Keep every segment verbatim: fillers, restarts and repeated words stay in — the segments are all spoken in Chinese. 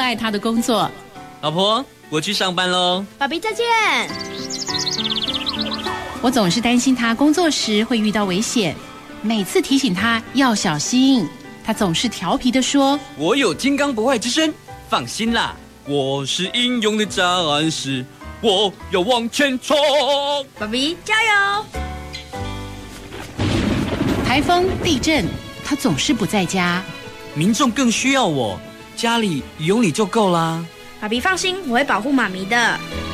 爱他的工作。 老婆，我去上班咯。 爸比再见。 我总是担心他工作时会遇到危险，每次提醒他要小心，他总是调皮地说： 我有金刚不坏之身，放心啦，我是英勇的战士，我要往前冲。 爸比加油！ 台风、地震，他总是不在家。 民众更需要我，家里有你就够啦。 爸比放心，我会保护妈咪的。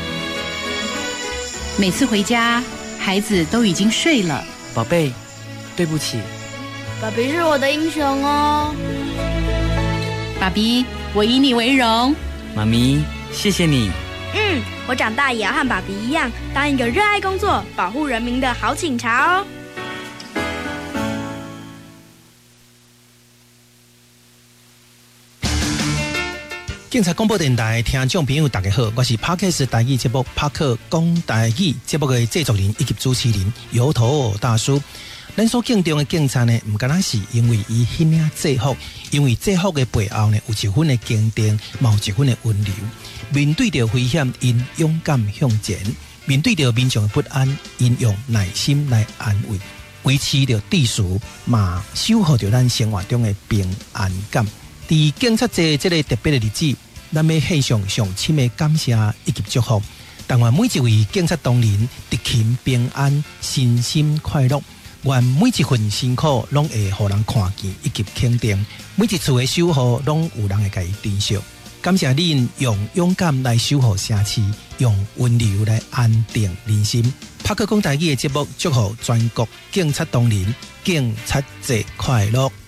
每次回家，孩子都已经睡了。 宝贝，对不起。 爸比是我的英雄哦。 爸比，我以你为荣。 妈咪，谢谢你。 嗯，我长大也要和爸比一样，当一个热爱工作、保护人民的好警察哦。 警察广播电台听众朋友大家好，我是 Podcast 台语节目帕克讲台语节目的制作人以及主持人油头大叔。咱所敬重的警察呢，不单单是因为伊迄领制服，因为制服的背后呢，有一份的坚定，有一份的温柔。面对着危险，因勇敢向前；面对着民众的不安，因用耐心来安慰，维持着秩序，嘛守护着咱生活中的平安感。在警察节这个特别的日子，咱要献上上深的感谢以及祝福。但愿每一位警察同仁得勤平安，身心快乐。愿每一份辛苦拢会互人看见以及肯定，每一次的守护拢有人会甲伊珍惜。感谢恁用勇敢来守护城市，用温柔来安定人心。帕克讲台语的节目，祝福全国警察同仁警察节快乐。